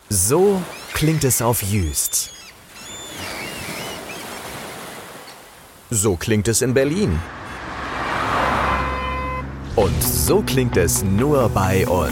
So klingt es auf Jüst. So klingt es in Berlin. Und so klingt es nur bei uns.